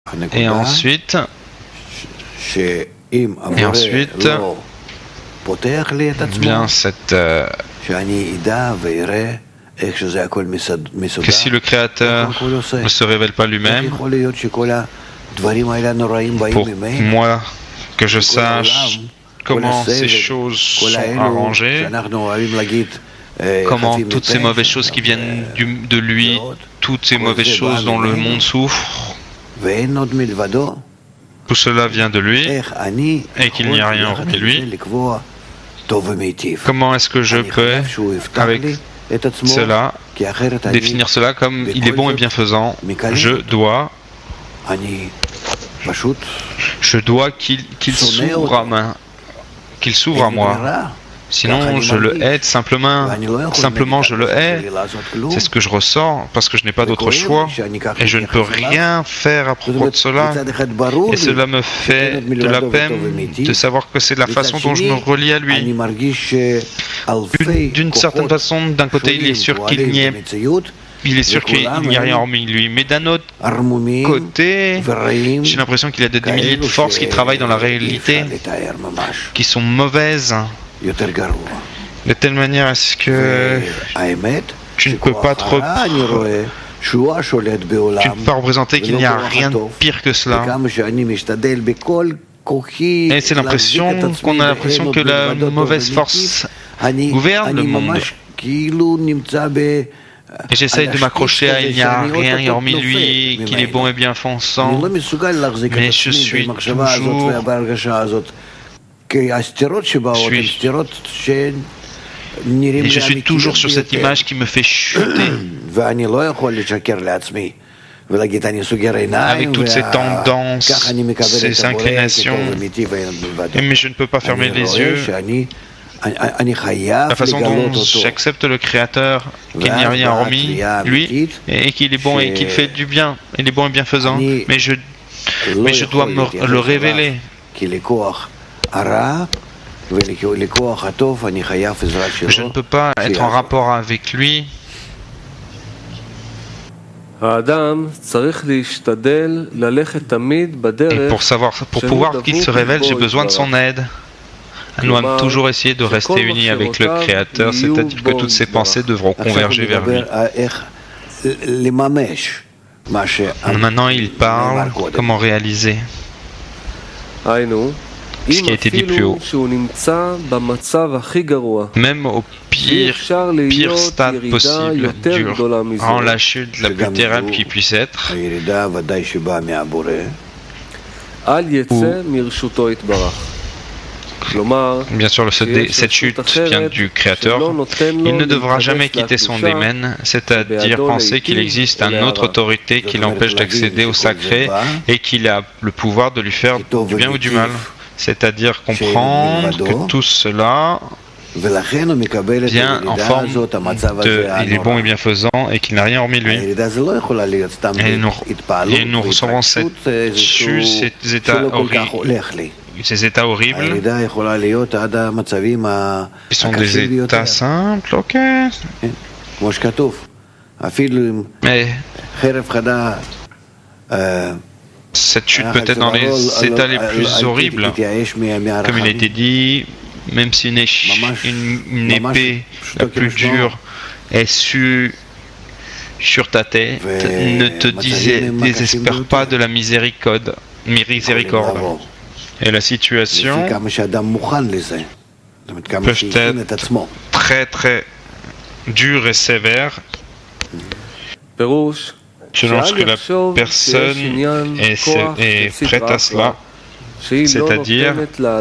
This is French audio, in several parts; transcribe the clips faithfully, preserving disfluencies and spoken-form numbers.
Et ensuite, et ensuite, bien cette, euh, que si le Créateur ne se révèle pas lui-même, pour moi, que je sache comment ces choses sont arrangées, comment toutes ces mauvaises choses qui viennent du, de lui, toutes ces mauvaises choses dont le monde souffre, tout cela vient de lui et qu'il n'y a rien hormis lui. Comment est-ce que je peux, avec cela, définir cela comme il est bon et bienfaisant? Je dois, je dois qu'il qu'il s'ouvre à main, qu'il s'ouvre à moi. Sinon, je le hais simplement, simplement je le hais. C'est ce que je ressens parce que je n'ai pas d'autre choix et je ne peux rien faire à propos de cela. Et cela me fait de la peine de savoir que c'est la façon dont je me relie à lui. D'une certaine façon, d'un côté, il est sûr qu'il n'y ait Il est sûr qu'il n'y a rien hormis lui, mais d'un autre côté, j'ai l'impression qu'il y a des milliers de forces qui travaillent dans la réalité, qui sont mauvaises, de telle manière à ce que tu ne peux pas trop, tu ne peux pas représenter qu'il n'y a rien de pire que cela. Et c'est l'impression qu'on a l'impression que la mauvaise force gouverne le monde. Et j'essaye de m'accrocher à il n'y a rien hormis lui, qu'il est bon et bienfaisant, mais je suis toujours, je suis, et je suis toujours sur cette image qui me fait chuter, avec toutes ces tendances, ces inclinations, mais je ne peux pas fermer les yeux. La façon dont j'accepte le Créateur, qu'il n'y a rien hormis lui, et qu'il est bon et qu'il fait du bien, il est bon et bienfaisant, mais je, mais je dois me le révéler. Je ne peux pas être en rapport avec lui. Et pour savoir, pour pouvoir qu'il se révèle, j'ai besoin de son aide. Nous devons toujours essayer de rester unis avec le Créateur, c'est-à-dire que toutes ces pensées devront converger vers lui. Maintenant, il parle comment réaliser ce qui a été dit plus haut. Même au pire, pire stade possible, durant la chute la plus terrible qui puisse être, bien sûr, cette chute vient du Créateur. Il ne devra jamais quitter son domaine, c'est-à-dire penser qu'il existe une autre autorité qui l'empêche d'accéder au sacré et qu'il a le pouvoir de lui faire du bien ou du mal. C'est-à-dire comprendre que tout cela vient en forme de « il est bon et bienfaisant » et qu'il n'a rien hormis lui. Et nous, et nous recevons cette chute, ces états horribles. Ces états horribles, ils sont des états simples, ok. Mais cette chute peut être dans les états les plus horribles, comme il a été dit, même si une, une, une épée la plus dure est su, sur ta tête, ne te disait, désespère pas de la miséricorde. miséricorde. Et la situation peut être très très dure et sévère selon ce que la personne est, est prête à cela, c'est-à-dire,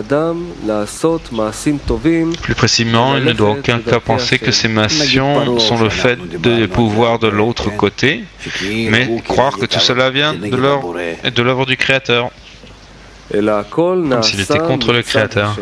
plus précisément, il ne doit aucun cas penser que ces actions sont le fait des pouvoirs de l'autre côté, mais croire que tout cela vient de l'œuvre du Créateur. Comme s'il était contre le Créateur.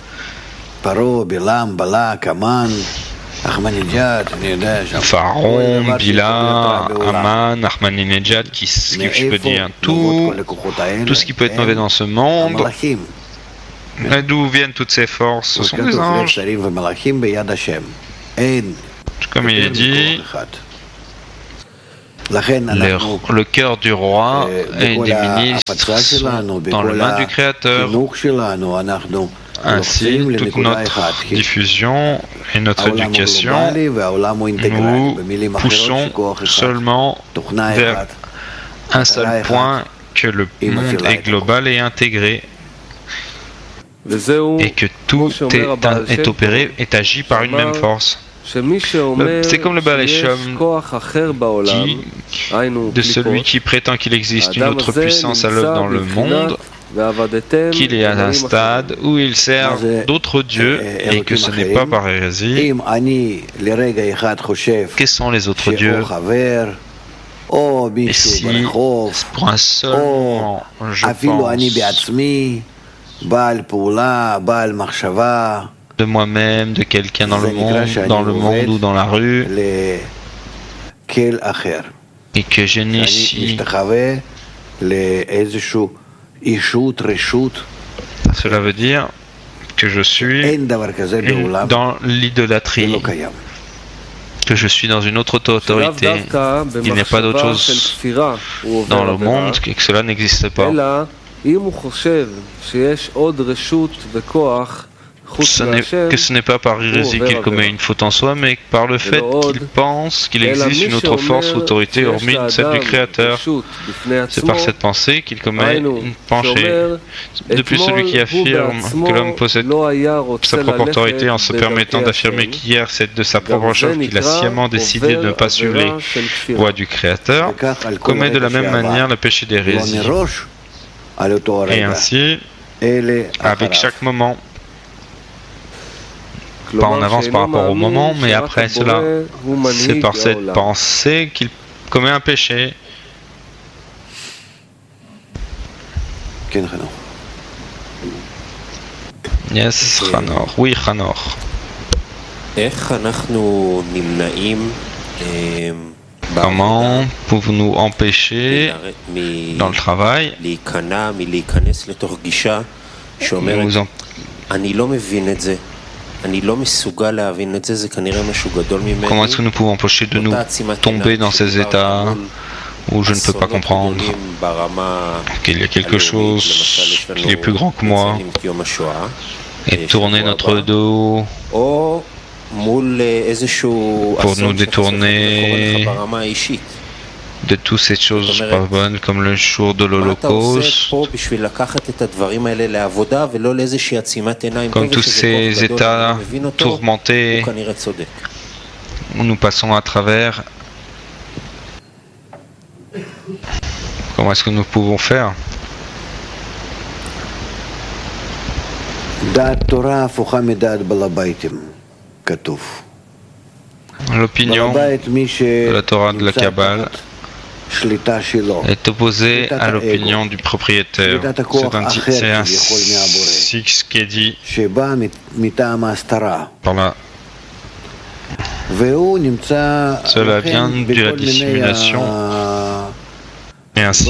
Pharaon, Bila, Aman, Ahmadinejad, qui, qui je peux dire tout, tout ce qui peut être mauvais dans ce monde. D'où viennent toutes ces forces? Ce sont des anges. Comme il est dit, Le, le cœur du roi et des ministres sont dans la main du Créateur. Ainsi, toute notre diffusion et notre éducation, nous poussons seulement vers un seul point, que le monde est global et intégré, et que tout est, est opéré, est agi par une même force. C'est comme le Baal Hasham dit de celui qui prétend qu'il existe une autre puissance à l'œuvre dans le monde, qu'il est à un stade où il sert d'autres dieux et que ce n'est pas par hérésie. Quels sont les autres dieux? Et si, pour un seul moment, je pense de moi-même, de quelqu'un dans le monde, dans le monde ou dans la rue, et que j'initie cela veut dire que je suis dans l'idolâtrie, que je suis dans une autre autorité. Il n'y a pas d'autre chose dans le monde et que cela n'existe pas. Ce n'est, que ce n'est pas par hérésie qu'il commet une faute en soi, mais par le fait qu'il pense qu'il existe une autre force ou autorité hormis celle du Créateur. C'est par cette pensée qu'il commet une penchée. De plus, celui qui affirme que l'homme possède sa propre autorité en se permettant d'affirmer qu'hier c'est de sa propre chef qu'il a sciemment décidé de ne pas suivre les voies du Créateur, commet de la même manière le péché d'hérésie. Et ainsi, avec chaque moment, pas en avance par rapport au moment, mais après cela, c'est par cette pensée qu'il commet un péché. Yes, Hanor. Oui, Hanor. Comment pouvons-nous empêcher dans le travail nous en... Comment est-ce que nous pouvons empêcher de nous tomber dans ces états où je ne peux pas comprendre qu'il y a quelque chose qui est plus grand que moi et tourner notre dos pour nous détourner de toutes ces choses pas bonnes comme le jour de l'Holocauste, comme tous ces états tourmentés où nous passons à travers. Comment est-ce que nous pouvons faire? L'opinion de la Torah de la Kabbale est opposée à l'opinion du propriétaire. C'est ainsi ce qui est dit par là. Cela vient de la dissimulation. Et ainsi,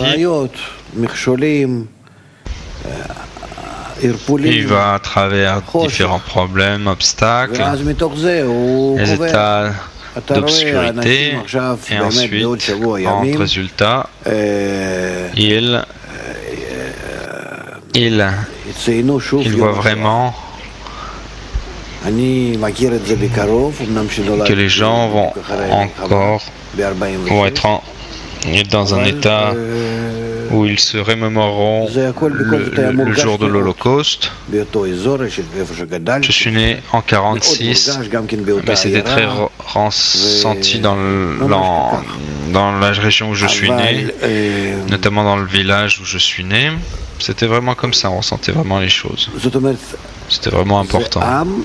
il va à travers différents problèmes, obstacles, les états d'obscurité, et ensuite, en résultat, il, il, il voit vraiment que les gens vont encore vont être en, dans un état où ils se remémoreront le, le, le jour de l'Holocauste. Je suis né en quarante-six, mais c'était très ressenti dans, le, dans, dans la région où je suis né, notamment dans le village où je suis né. C'était vraiment comme ça, on ressentait vraiment les choses. C'était vraiment important.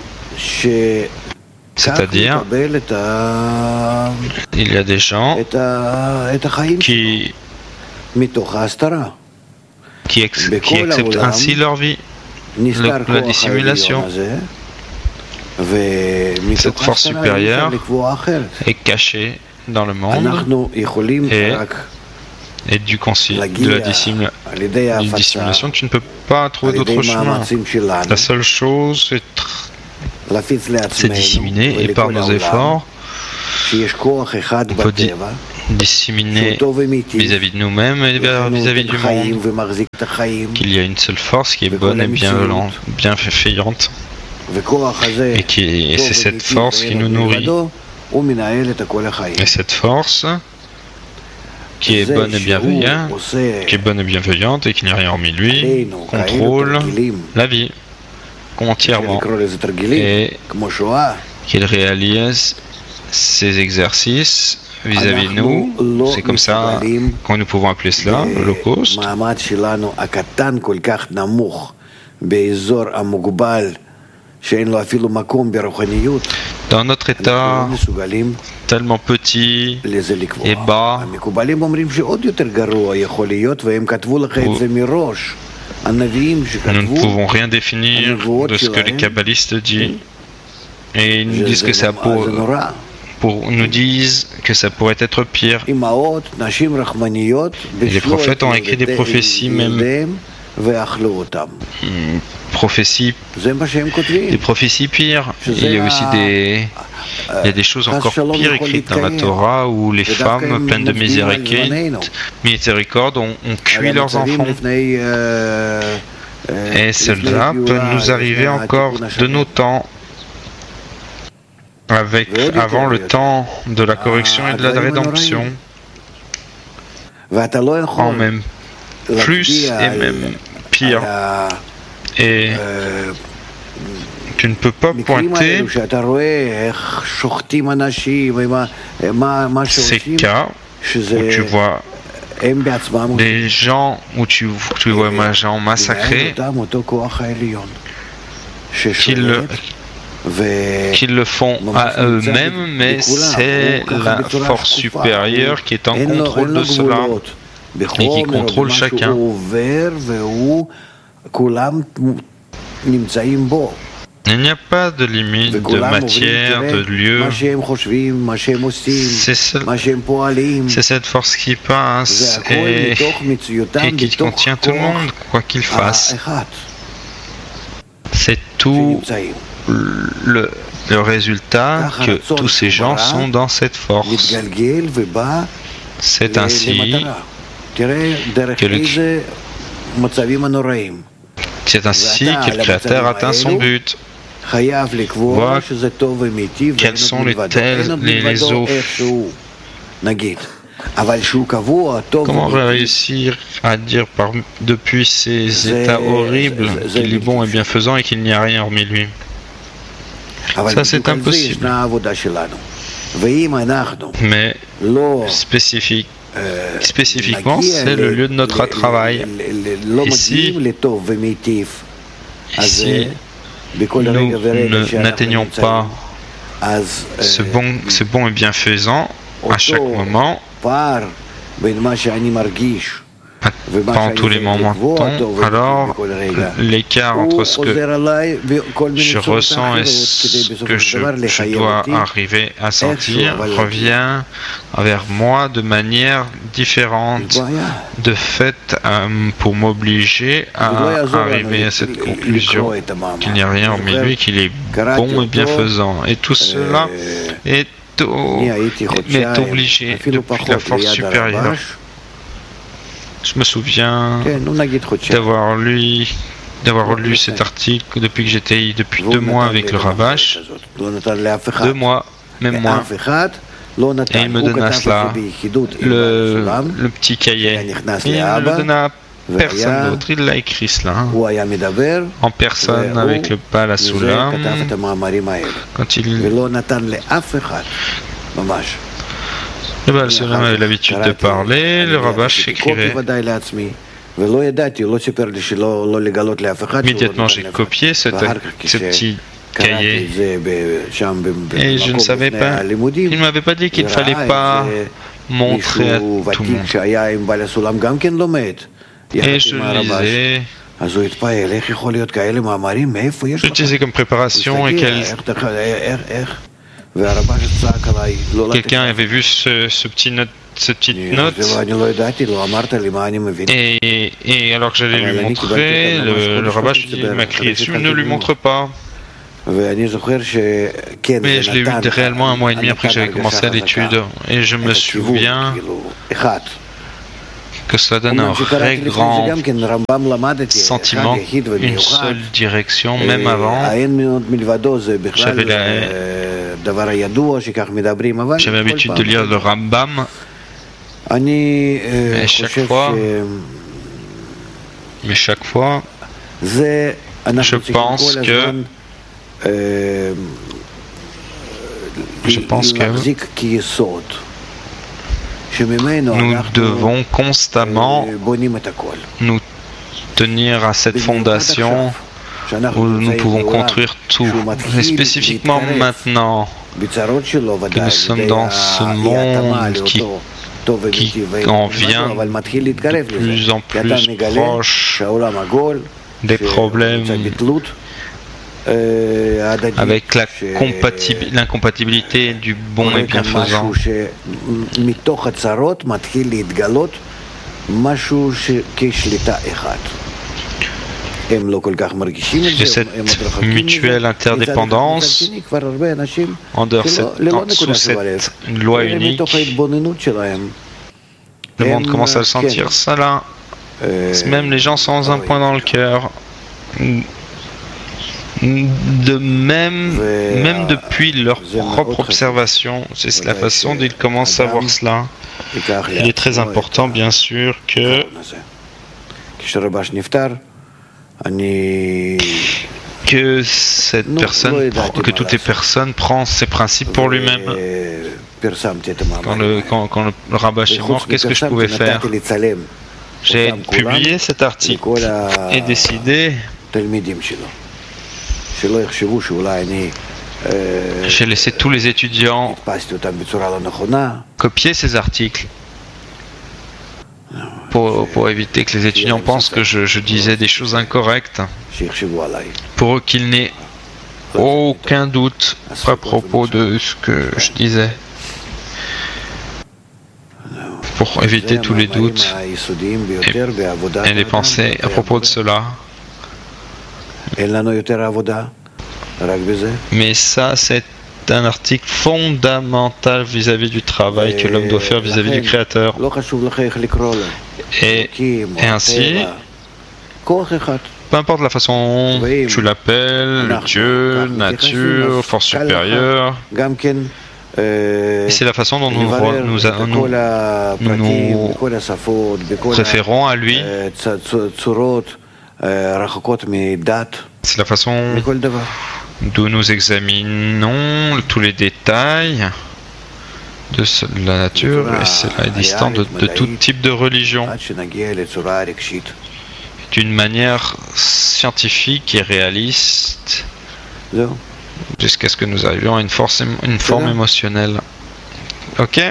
C'est-à-dire, il y a des gens qui, qui, ex, qui acceptent ainsi leur vie, le, la dissimulation. Cette force supérieure est cachée dans le monde et, et du concile, de la dissimula, dissimulation, tu ne peux pas trouver d'autre chemin. La seule chose, c'est c'est disséminer et par nos efforts, on peut, di disséminée vis-à-vis de nous-mêmes et vis-à-vis du monde, qu'il y a une seule force qui est bonne et bienveillante, bienveillante, et, qui, et c'est cette force qui nous nourrit. Et cette force qui est bonne et bienveillante, qui est bonne et bienveillante et qu'il n'y a rien hormis lui, contrôle la vie entièrement et qu'il réalise ces exercices vis-à-vis de nous. C'est comme ça que nous pouvons appeler cela l'Holocauste. Dans notre état tellement petit et bas, nous ne pouvons rien définir de ce que les kabbalistes disent. Et ils nous disent que ça pour, pour nous disent que ça pourrait être pire. Et les prophètes ont écrit des prophéties même. Prophéties, des prophéties pires. Il y a aussi des, il y a des choses encore pires écrites dans la Torah où les femmes pleines de miséricorde ont, ont cuit leurs enfants. Et cela peut nous arriver encore de nos temps, avec avant le temps de la correction et de la rédemption, en même plus et même pire. Et tu ne peux pas pointer ces cas où tu vois des gens où tu, tu vois des gens massacrés qui le, qui le font à eux-mêmes, mais c'est la force supérieure qui est en contrôle de cela et qui contrôle chacun. Il n'y a pas de limite de matière, de lieu. C'est cette force qui passe et, et qui contient tout le monde, quoi qu'il fasse. C'est tout le, le résultat que tous ces gens sont dans cette force. C'est ainsi que le C'est ainsi que le Créateur atteint son but. Voir quels sont les tels, les, les eaux. Comment réussir à dire par, depuis ces états horribles qu'il est bon et bienfaisant et qu'il n'y a rien hormis lui? Ça, c'est impossible. Mais spécifique. Spécifiquement, c'est le lieu de notre travail. Ici, ici nous n'atteignons pas ce bon, ce bon et bienfaisant à chaque moment, pendant tous les moments. Alors, l'écart entre ce que je ressens et ce que je, je dois arriver à sentir revient vers moi de manière différente, de fait euh, pour m'obliger à arriver à cette conclusion qu'il n'y a rien hormis lui, qu'il est bon et bienfaisant. Et tout cela est, au, est obligé depuis la force supérieure. Je me souviens d'avoir lu, d'avoir lu cet article depuis que j'étais depuis deux mois avec le Ravash, deux mois, même moins, et il me donna cela, le, le petit cahier, et il ne le donna à personne d'autre, il l'a écrit cela, en personne avec le Baal HaSulam, quand il... Le Baal HaSulam avait l'habitude de parler, le Ravash écrivait. Immédiatement, j'ai copié ce petit cahier et je ne savais pas. Il ne m'avait pas dit qu'il ne fallait pas montrer à tout le monde. Et je le lisais. Je l'utilisais comme préparation et quel... Quelqu'un avait vu ce, ce petit note, cette petite note et, et alors que j'allais lui montrer, le, le rabbin m'a crié dessus, ne lui montre pas. Mais je l'ai eu réellement un mois et demi après que j'avais commencé l'étude. Et je me souviens que cela donne un très grand sentiment, une seule direction, même avant. J'avais la... J'avais l'habitude de lire le Rambam. Et chaque fois, mais chaque fois, je pense que je pense que nous devons constamment nous tenir à cette fondation où nous pouvons construire tout. Et spécifiquement maintenant que nous sommes dans ce monde qui, qui en vient de plus en plus proche des problèmes avec la l'incompatibilité du bon et bienfaisant. De cette mutuelle interdépendance, en dehors sous cette loi unique, le monde commence à le sentir, ça là. Même les gens sans un point dans le cœur, de même, même depuis leur propre observation, c'est la façon dont ils commencent à voir cela. Il est très important, bien sûr, que que cette personne, que toutes les personnes prennent ses principes pour lui-même. Quand le, quand, quand le Rabbi est mort, qu'est-ce que je pouvais faire? J'ai publié cet article et décidé. J'ai laissé tous les étudiants copier ces articles pour, pour éviter que les étudiants pensent que je, je disais des choses incorrectes, pour eux qu'ils n'aient aucun doute à propos de ce que je disais, pour éviter tous les doutes et, et les pensées à propos de cela. Mais ça, c'est un article fondamental vis-à-vis du travail que l'homme doit faire vis-à-vis du Créateur. Et, et ainsi, peu importe la façon dont tu l'appelles, Dieu, nature, force supérieure, et c'est la façon dont nous nous, nous, nous, nous référons à lui. C'est la façon d'où nous examinons tous les détails de la nature, et cela est distant de, de tout type de religion, d'une manière scientifique et réaliste, jusqu'à ce que nous arrivions à une, force, une forme émotionnelle. Ok?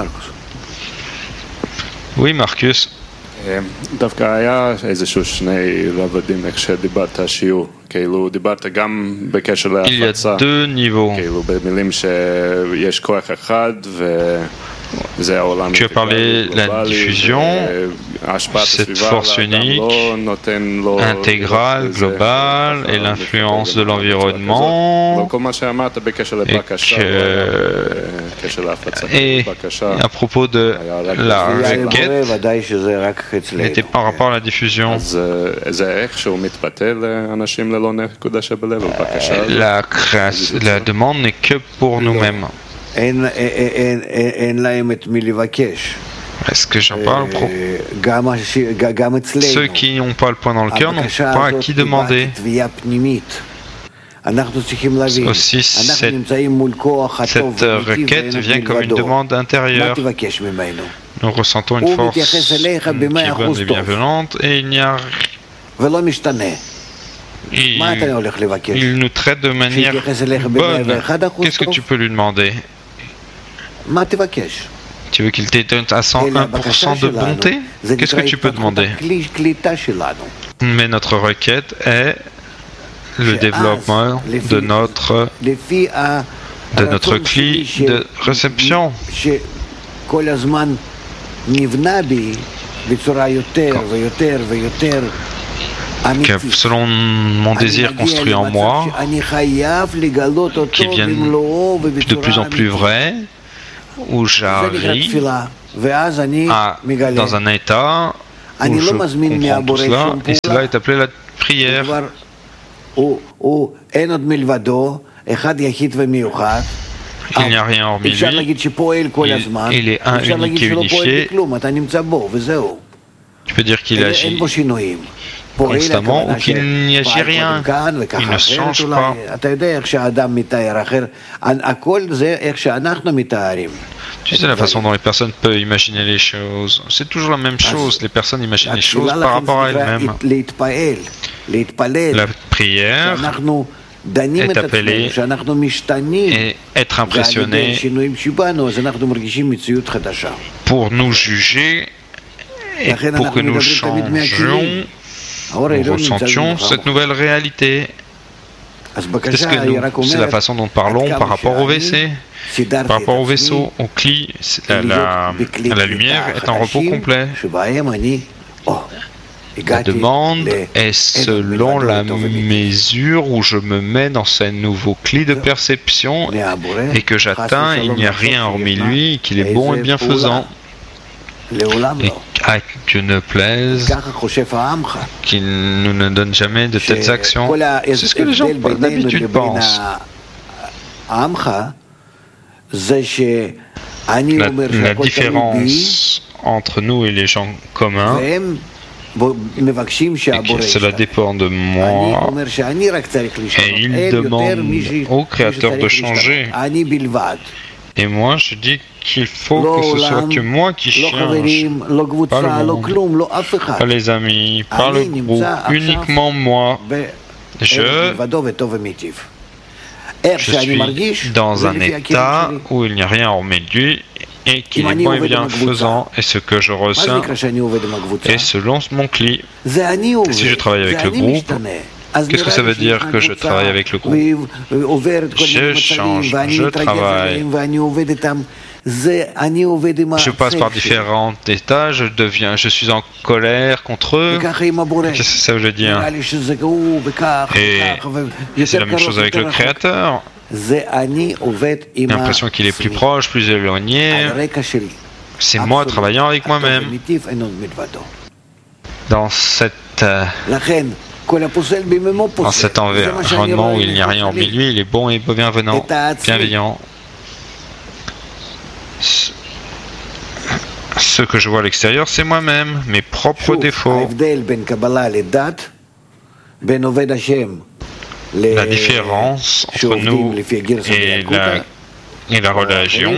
Oui, Marcus. דווקא היה איזשהו שני רבדים איך שדיברת השיעור, כאילו דיברת גם בקשר להפצה, כאילו במילים שיש כוח אחד וזה העולם, tu as parlé de la diffusion, cette force unique, intégrale, globale, et l'influence de l'environnement, et, que, et à propos de la requête, n'était pas en rapport à la diffusion. La, création, la demande n'est que pour nous-mêmes. Est-ce que j'en parle pro? Ceux qui n'ont pas le point dans le cœur n'ont pas à qui demander. Aussi, cette, cette requête vient comme une demande intérieure. Nous ressentons une force qui est bonne et bienveillante, et il n'y a il, il nous traite de manière bonne. Qu'est-ce que tu peux lui demander? Tu veux qu'il t'étonne à cent un pour cent de bonté? Qu'est-ce que tu peux demander? Mais notre requête est le développement de notre, de notre cli de réception. Quand, que selon mon désir construit en moi, qui viennent de plus en plus vrais, où j'arrive à, dans un état où je comprends tout cela, et cela est appelé la prière. Il n'y a rien hormis lui, il, il est un, unique et unifié. Tu peux dire qu'il agit constamment ou qu'il n'y agit rien, il ne change pas. Tu sais la façon dont les personnes peuvent imaginer les choses, c'est toujours la même chose, les personnes imaginent les choses par rapport à elles-mêmes. La prière est appelé et être impressionné pour nous juger et pour que nous changions, nous ressentions cette nouvelle réalité. Qu'est-ce que nous, c'est la façon dont nous parlons par rapport au W C, par rapport au vaisseau, au cli, la, la, la lumière est en repos complet. La demande est selon la mesure où je me mets dans ce nouveau cli de perception et que j'atteins, il n'y a rien hormis lui, qu'il est bon et bienfaisant. Et à Dieu ne plaise qu'il nous ne donne jamais de telles actions. C'est ce que les gens d'habitude pensent. La, la différence entre nous et les gens communs, et que cela dépend de moi, et il demande au Créateur de changer. Et moi, je dis qu'il faut que ce soit que moi qui change, pas le monde, pas les amis, pas le groupe, uniquement moi. Je, je suis dans un état où il n'y a rien hormis lui et qu'il est bon et bienfaisant, et ce que je ressens est selon mon cli. Et si je travaille avec le groupe, qu'est-ce que ça veut dire que je travaille avec le groupe? Je change, je travaille. Je passe par différents états, je deviens, je suis en colère contre eux. Qu'est-ce que ça veut dire? Et c'est la même chose avec le Créateur. J'ai l'impression qu'il est plus proche, plus éloigné. C'est moi travaillant avec moi-même. Dans cette... Euh, Dans cet environnement où il n'y a rien hormis lui, il est bon et bienvenant, bienveillant. Ce que je vois à l'extérieur, c'est moi-même, mes propres défauts. La différence entre nous et la, et la religion,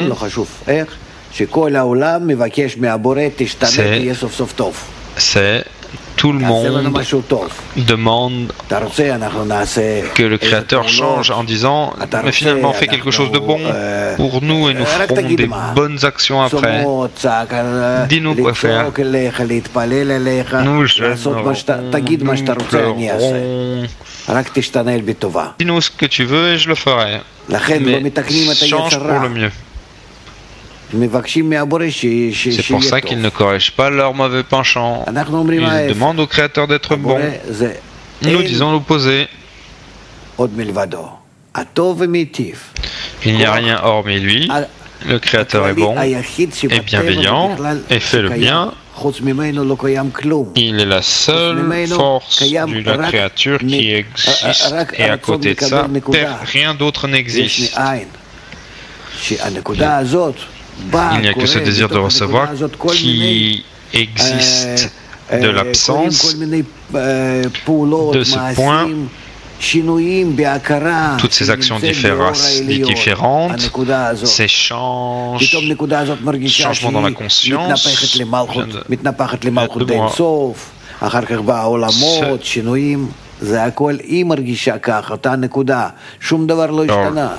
c'est tout le monde demande que le Créateur change en disant « Mais finalement, fais quelque chose de bon pour nous et nous ferons des bonnes actions après. Dis-nous quoi faire. Nous jeûnerons, nous pleurons. Dis-nous ce que tu veux et je le ferai. Mais change pour le mieux. » C'est pour ça qu'ils ne corrigent pas leur mauvais penchant. Ils demandent au Créateur d'être bon. Nous disons l'opposé. Il n'y a rien hormis lui. Le Créateur est bon et bienveillant et fait le bien. Il est la seule force de la créature qui existe. Et à côté de ça, rien d'autre n'existe. Il n'y a que ce désir de recevoir qui existe de l'absence de ce point. Toutes ces actions différentes, ces changes, changements dans la conscience, viennent de moi.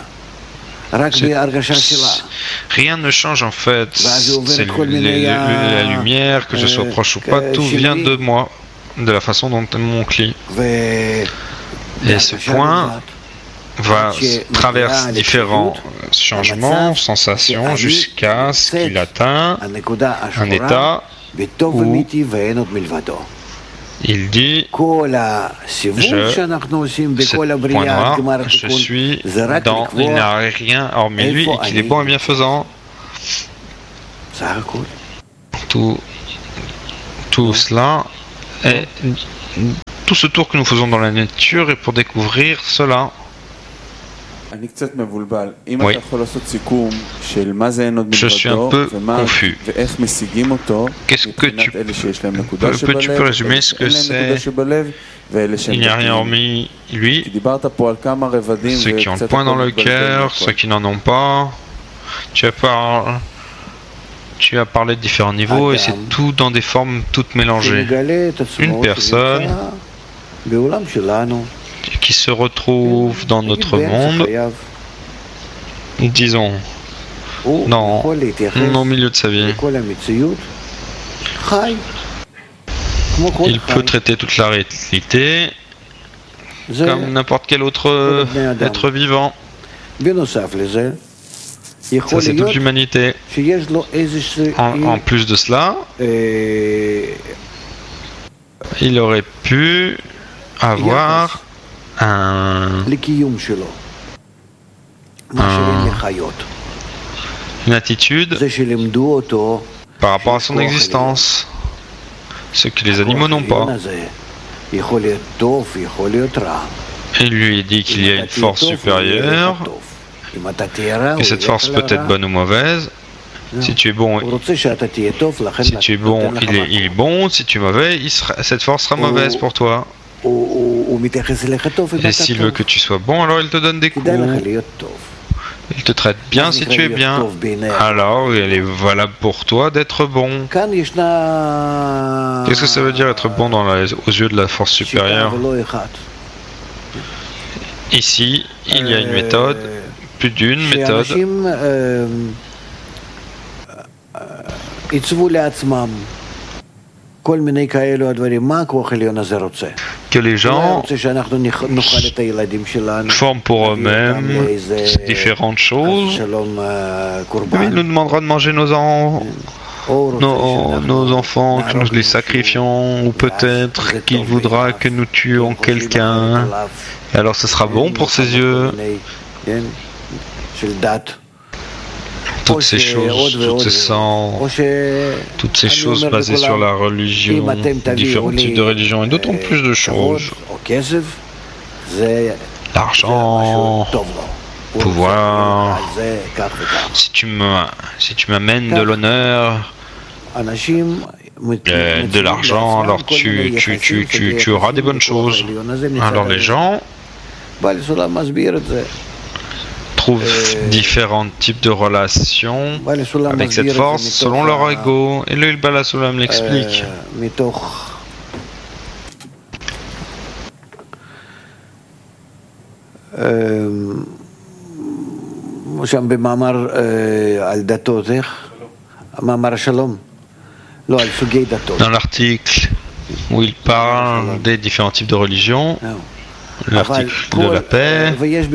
Rien ne change en fait, c'est la lumière, que je sois proche ou pas, tout vient de moi, de la façon dont mon cli. Et ce point va traverser différents changements, sensations, jusqu'à ce qu'il atteint un état où Il dit, je, cette point noir, je suis dans, il n'y a rien hormis lui et qu'il est bon et bienfaisant. Tout, tout cela est, tout ce tour que nous faisons dans la nature est pour découvrir cela. Oui. Je suis un peu confus. Qu'est-ce que tu peux, peux-tu peux résumer ce que c'est? Il n'y a rien hormis lui, ceux qui ont le point dans le cœur, ceux qui n'en ont pas. Tu as, par... tu as parlé de différents niveaux et c'est tout dans des formes toutes mélangées. Une personne qui se retrouve dans notre monde, disons, non, au milieu de sa vie. Il peut traiter toute la réalité comme n'importe quel autre être vivant. Ça, c'est toute l'humanité. En, en plus de cela, il aurait pu avoir un, un, une attitude par rapport à son existence, ce que les animaux n'ont pas. Il lui dit qu'il y a une force supérieure, et cette force peut être bonne ou mauvaise. Si tu es bon, si tu es bon, il est, il est bon. Si tu es mauvais, il sera, cette force sera mauvaise pour toi. Et s'il veut que tu sois bon, alors il te donne des coups. Il te traite bien si tu es bien. Alors, il est valable pour toi d'être bon. Qu'est-ce que ça veut dire être bon dans la, aux yeux de la force supérieure? Ici, il y a une méthode, plus d'une méthode. Que les gens forment pour eux-mêmes différentes choses. Oui, il nous demandera de manger nos, en... nos, nos enfants, que nous les sacrifions, ou peut-être qu'il voudra que nous tuions quelqu'un. Et alors ce sera bon pour ses yeux. Toutes ces choses, toutes ces sangs, toutes ces choses basées sur la religion, différents types de religions et d'autant plus de choses. L'argent, pouvoir. Si tu me, si tu m'amènes de l'honneur, euh, de l'argent, alors tu, tu, tu, tu, tu auras des bonnes choses. Alors les gens trouvent différents types de relations avec cette force selon leur ego. Et le Bala Sulam l'explique. Dans l'article où il parle des différents types de religions, l'article de la paix.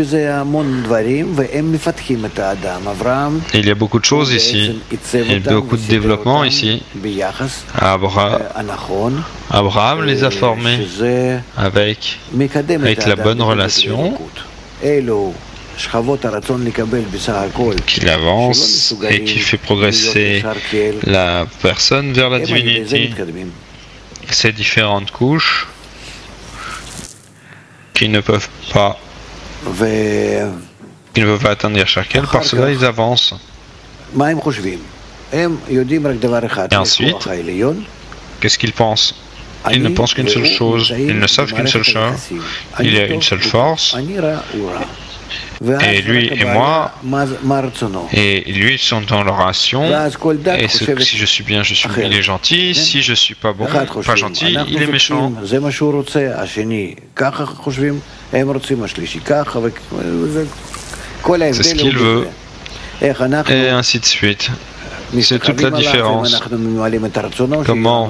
Et il y a beaucoup de choses ici. Il y a beaucoup de développement ici. Abraham, Abraham les a formés avec, avec la bonne relation, qu'il avance et qui fait progresser la personne vers la divinité. Ces différentes couches qui ne peuvent pas qui ne peuvent pas atteindre chacun, par cela ils avancent. Et ensuite, qu'est-ce qu'ils pensent? Ils ne pensent qu'une seule chose, ils ne savent qu'une seule chose, il y a une seule force, et lui et moi, et lui ils sont dans leur action, et ce, si je suis bien, je suis, il est gentil, si je suis pas bon, pas gentil, il est méchant. C'est ce qu'il veut, et ainsi de suite. C'est toute la différence. Comment,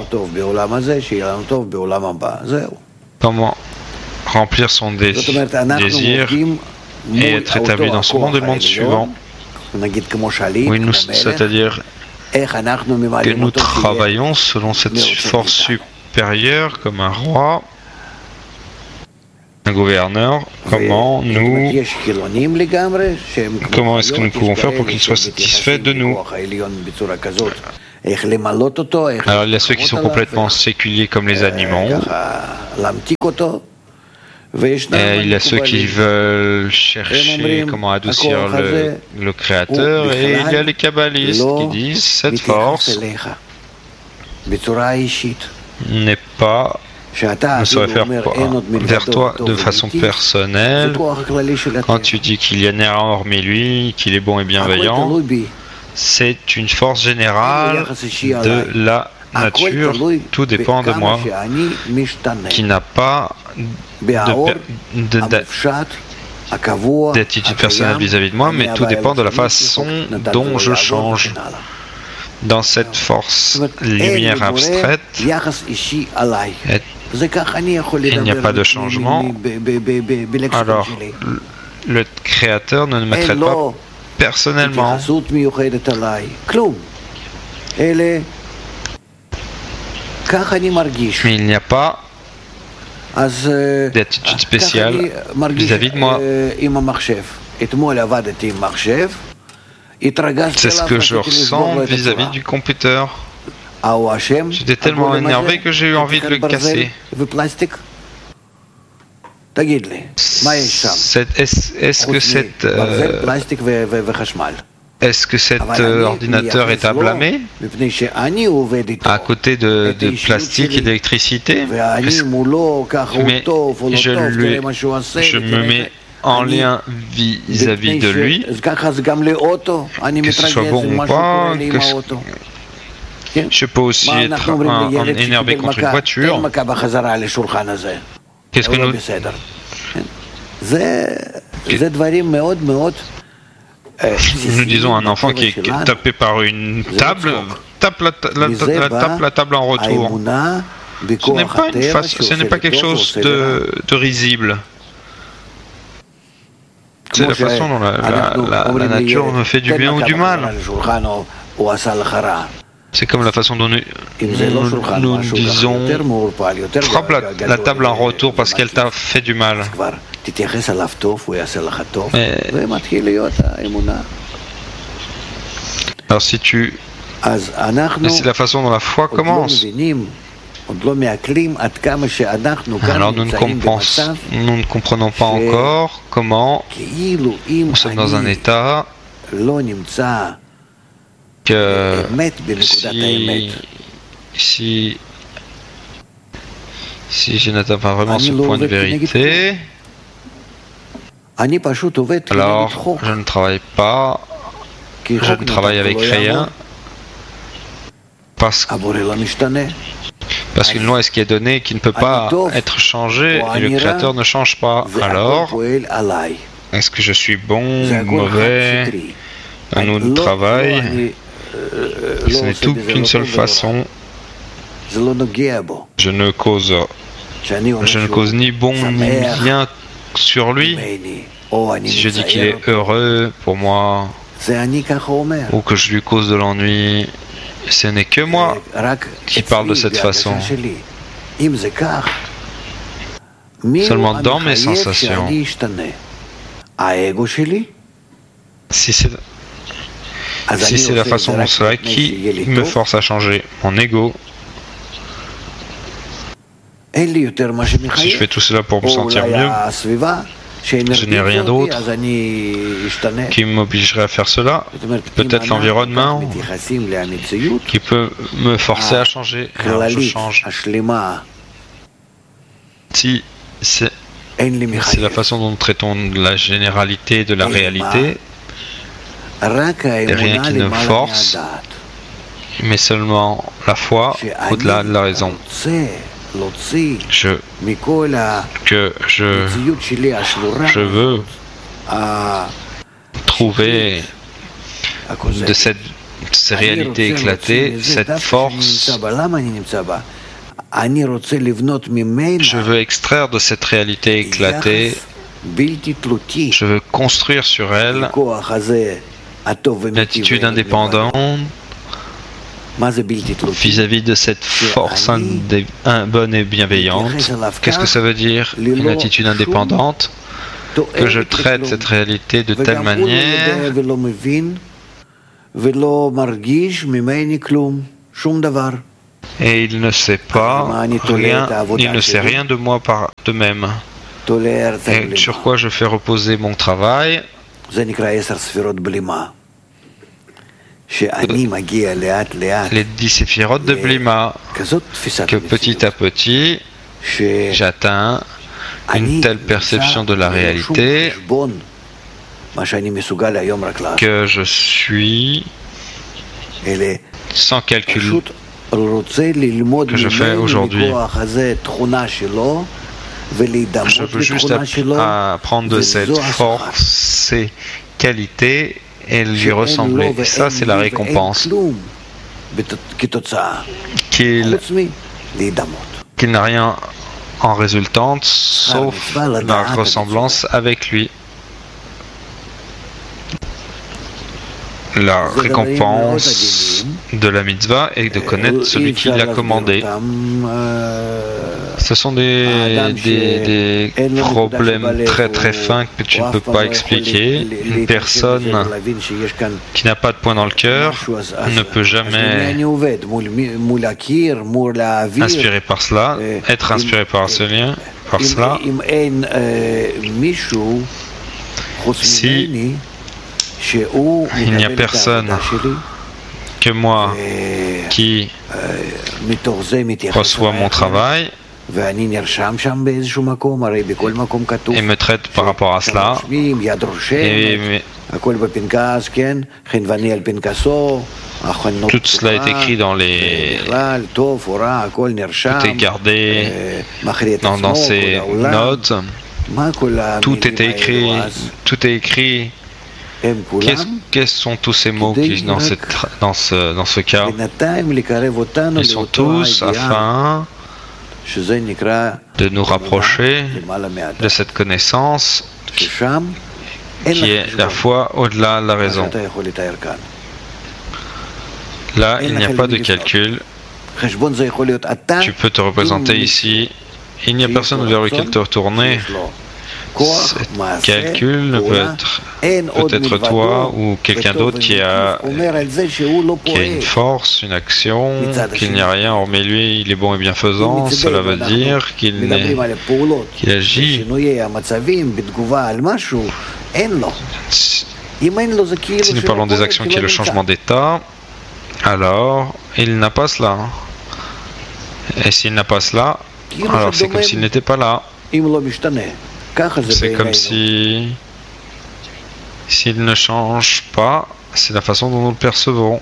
comment remplir son dé désir et être établi dans ce monde et le monde suivant. Oui, c'est-à-dire que nous travaillons selon cette force supérieur, comme un roi, un gouverneur. Comment nous, comment est-ce que nous pouvons faire pour qu'il soit satisfait de nous? Alors il y a ceux qui sont complètement séculiers comme les animaux. Et il y a ceux qui veulent chercher comment adoucir le, le Créateur, et il y a les kabbalistes qui disent cette force n'est pas, ne se réfère pas vers toi de façon personnelle. Quand tu dis qu'il y a rien hormis lui, qu'il est bon et bienveillant, c'est une force générale de la nature. Tout dépend de moi, qui n'a pas d'attitude personnelle vis-à-vis de moi, mais tout dépend de la façon dont je change. Dans cette force lumière abstraite, il n'y a pas de changement. Alors, le Créateur ne me traite pas personnellement. Mais il n'y a pas d'attitude spéciale vis-à-vis de moi. C'est ce que je ressens vis-à-vis du computer. J'étais tellement énervé que j'ai eu envie de le casser. Est-ce que cette, euh, est-ce que cet euh, ordinateur est à blâmer à côté de, de plastique et d'électricité? Mais je, lui, je me mets en lien vis-à-vis de lui, que ce soit bon ou pas, que je peux aussi être un, un énervé contre une voiture. Qu'est-ce que nous... Nous disons à un enfant qui est tapé par une table, tape la, la, la, la, tape la table en retour. Ce n'est pas, une face, ce n'est pas quelque chose de, de risible. C'est la façon dont la, la, la, la nature me fait du bien ou du mal. C'est comme la façon dont nous, nous, nous disons frappe la, la table en retour parce qu'elle t'a fait du mal. Mais, alors si tu... C'est la façon dont la foi commence. Alors nous ne, compensons, nous ne comprenons pas encore comment nous sommes dans un état que si, si, si je n'atteins pas vraiment ce point de vérité, alors je ne travaille pas, je ne travaille avec rien, parce que Parce qu'une loi est ce qui est donné qui ne peut pas être changée et le Créateur ne change pas. Alors, est-ce que je suis bon, mauvais, un autre travail? Ce n'est tout qu'une seule façon. Je ne cause, je ne cause ni bon ni bien sur lui. Si je dis qu'il est heureux pour moi ou que je lui cause de l'ennui, ce n'est que moi qui parle de cette façon. Seulement dans mes sensations. Si c'est si c'est la façon dont cela qui me force à changer, mon ego. Si je fais tout cela pour me sentir mieux, je n'ai rien d'autre qui m'obligerait à faire cela. Peut-être l'environnement qui peut me forcer à changer. Alors je change. Si c'est la façon dont nous traitons la généralité de la réalité, et rien qui ne force, mais seulement la foi au-delà de la raison. Je, que je, je veux trouver de cette, de ces réalités éclatées, cette force. Je veux extraire de cette réalité éclatée, je veux construire sur elle une attitude indépendante vis-à-vis de cette force indé- un- bonne et bienveillante. Qu'est-ce que ça veut dire? Une attitude indépendante, que je traite cette réalité de telle manière et il ne sait pas rien, il ne sait rien de moi par de même. Et sur quoi je fais reposer mon travail? Les dix séphirotes de Blima, que petit à petit j'atteins une telle perception de la réalité que je suis sans calcul que je fais aujourd'hui. Je veux juste apprendre de cette force, ces qualités et lui ressembler. Et ça, c'est la récompense. Qu'il qu'il n'a rien en résultante, sauf la ressemblance avec lui. La récompense de la mitzvah est de connaître celui qui l'a commandé. Ce sont des, des, des problèmes très très fins que tu ne peux pas expliquer. Une personne qui n'a pas de point dans le cœur ne peut jamais inspiré par cela, être inspiré par ce lien, par cela. Si il n'y a personne que moi qui reçoit mon travail et me traite par rapport à cela, et tout cela est écrit dans les... Tout est gardé dans, dans ces notes. Tout est écrit. Tout est écrit. Qu'est-ce, quels sont tous ces mots qui dans, cette, dans, ce, dans ce cas? Ils sont tous afin de nous rapprocher de cette connaissance qui, qui est la foi au-delà de la raison. Là, il n'y a pas de calcul. Tu peux te représenter ici. Il n'y a personne vers lequel te retourner. Ce calcul ne peut être peut-être toi ou quelqu'un d'autre qui a, qui a une force, une action, qu'il n'y a rien hormis lui, il est bon et bienfaisant. Cela veut dire qu'il, qu'il agit. Si nous parlons des actions qui est le changement d'état, alors il n'a pas cela. Et s'il n'a pas cela, alors c'est comme s'il n'était pas là. C'est comme si, s'il ne change pas, c'est la façon dont nous le percevons.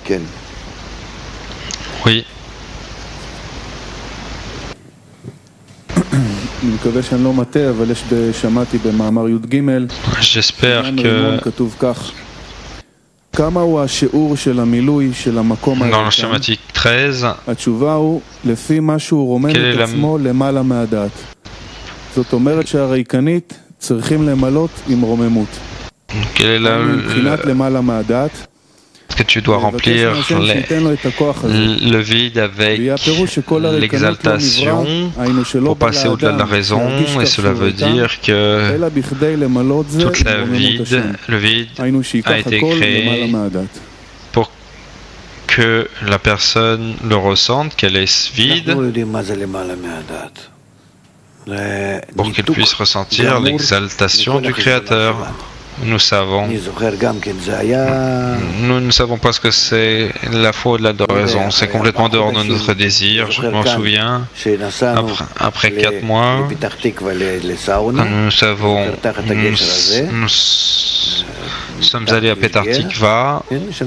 Oui. J'espère que dans le schématique treize, quelle est la... זאת אומרת שהריקנית צריכים למלות עם רוממות. מבחינת למעלה מהדעת. Que tu dois remplir les, le vide avec l'exaltation pour passer au-delà de la raison, et cela veut dire que toute la vide, le vide a été créé pour que la personne le ressente, qu'elle est vide, pour qu'elle puisse ressentir l'exaltation du Créateur. Nous savons, nous ne savons pas ce que c'est la foi de l'adoration, c'est complètement dehors de notre désir. Je m'en souviens, après, après quatre mois, quand nous savons, nous, nous sommes allés à Petar Tikva,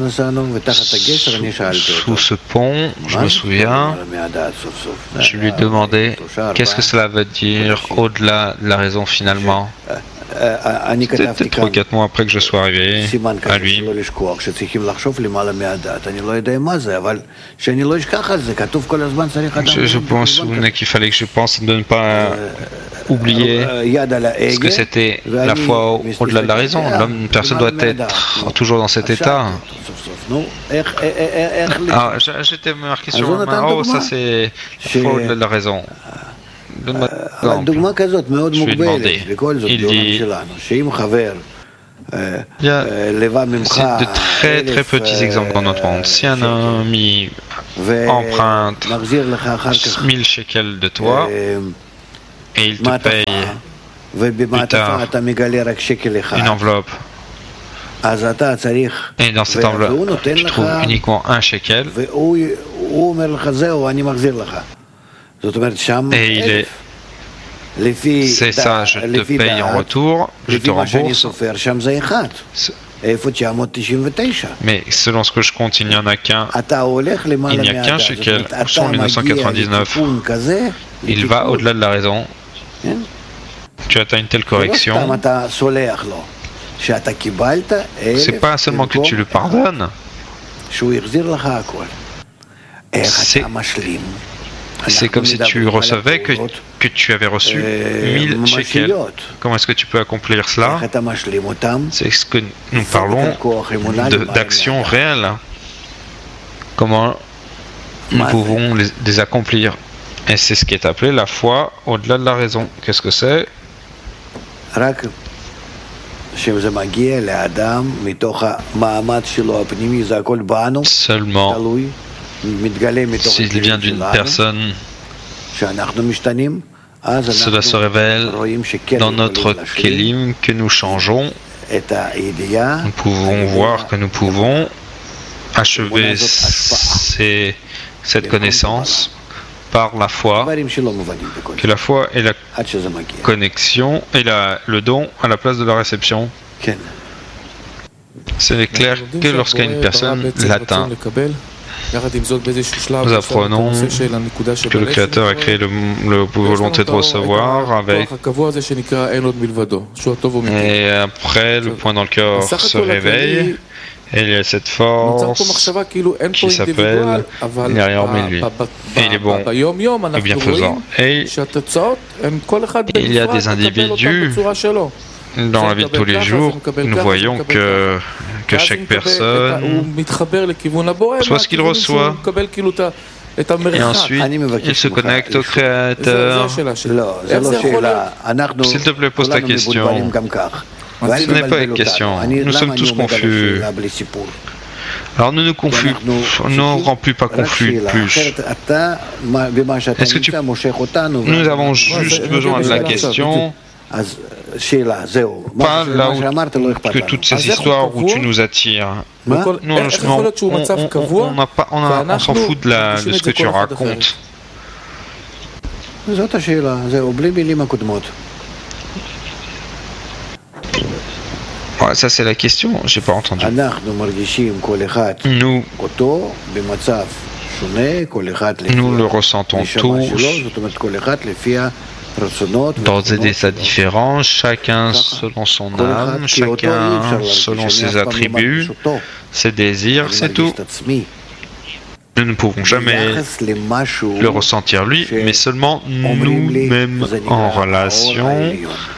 sous, sous ce pont, je me souviens, je lui demandais qu'est-ce que cela veut dire au-delà de la raison finalement. C'était peut-être trois quatre mois après que je sois arrivé à lui. Je, je pense qu'il fallait que je pense de ne pas oublier ce que c'était la foi au-delà de la raison. L'homme, une personne doit être toujours dans cet état. Ah, j'étais marqué sur ma main. Oh, ça c'est faux de la raison. Donne-moi l'exemple. Je lui ai demandé. Il dit, il y a de très très petits exemples dans notre monde. Si un ami emprunte mille shekels de toi et il te paye plus tard une enveloppe, et dans cette enveloppe tu trouves uniquement un shekel et il est c'est ça, je te paye en retour, je te rembourse. Mais selon ce que je compte, il n'y en a qu'un. Il n'y a qu'un shekel. Où sont les neuf cent quatre-vingt-dix-neuf? Il va au-delà de la raison. Tu atteins une telle correction. C'est pas seulement que tu le pardonnes. C'est C'est comme si tu recevais que, que tu avais reçu mille shekels. Comment est-ce que tu peux accomplir cela? C'est ce que nous parlons d'actions réelles. Comment nous pouvons les, les accomplir? Et c'est ce qui est appelé la foi au-delà de la raison. Qu'est-ce que c'est? Seulement s'il vient d'une personne, cela se révèle dans notre kelim que nous changeons. Nous pouvons voir que nous pouvons achever ces, cette connaissance par la foi, que la foi est la connexion et la, le don à la place de la réception. Ce n'est clair que lorsqu'une personne l'atteint. Nous apprenons que le Créateur a créé le, le volonté de recevoir avec et après le point dans le cœur se réveille et il y a cette force qui s'appelle il n'y a rien hormis lui et il est bon et bienfaisant et il y a des individus dans la vie de tous les jours, nous voyons que, que chaque personne soit ce qu'il reçoit et ensuite il se connecte au Créateur. S'il te plaît, pose ta question. Ce n'est pas une question. Nous sommes tous confus. Alors ne nous confus, ne nous rends plus pas confus plus. Est-ce que tu... Nous avons juste besoin de la question. Pas là où que toutes ces histoires où tu nous attires. Nous, on, on, on, on, a pas, on, a, on s'en fout de, la, de ce que tu racontes. Ouais, ça c'est la question, j'ai pas entendu. Nous, nous le ressentons tous. Dans des états différents, chacun selon son âme, chacun selon ses attributs, ses désirs, c'est tout. Nous ne pouvons jamais le ressentir lui, mais seulement nous-mêmes en relation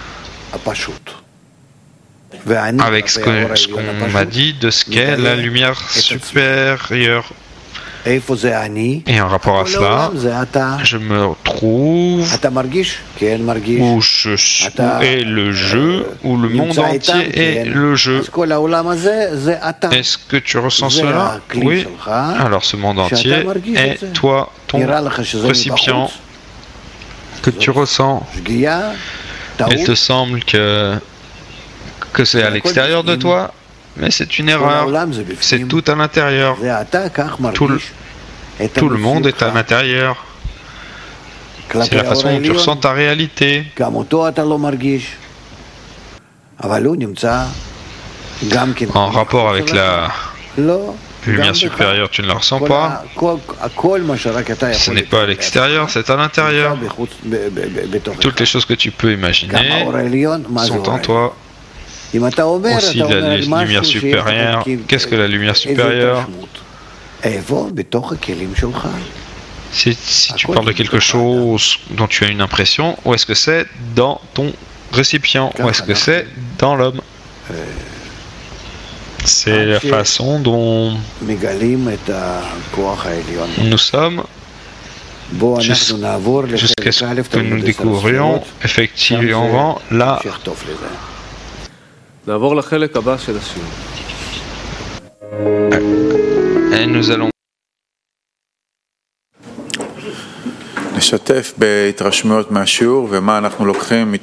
avec ce qu'on ce qu'on m'a dit de ce qu'est la lumière supérieure. Et en rapport à cela, je me trouve où, je, où est le jeu, où le monde entier est le jeu. Est-ce que tu ressens cela? Oui. Alors ce monde entier est toi, ton récipient que tu ressens. Il te semble que, que c'est à l'extérieur de toi, mais c'est une erreur. C'est tout à l'intérieur. Tout le, tout le monde est à l'intérieur. C'est la façon dont tu ressens ta réalité. En rapport avec la lumière supérieure, tu ne la ressens pas. Ce n'est pas à l'extérieur, c'est à l'intérieur. Toutes les choses que tu peux imaginer sont en toi. Aussi la lumière supérieure. Qu'est-ce que la lumière supérieure? Si, si tu parles de quelque chose dont tu as une impression, où est-ce que c'est dans ton récipient? Où est-ce que c'est dans l'homme? C'est la façon dont nous sommes jusqu'à ce que nous découvrions effectivement là. Et nous allons נשתף בהתרשמויות מהשיעור ומה אנחנו לוקחים